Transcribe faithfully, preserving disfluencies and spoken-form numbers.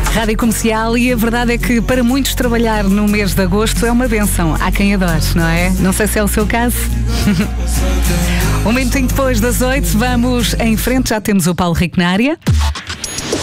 Rádio Comercial, e a verdade é que para muitos trabalhar no mês de agosto é uma benção. Há quem adore, não é? Não sei se é o seu caso. Um minutinho depois das oito, vamos em frente, já temos o Paulo Rico na área.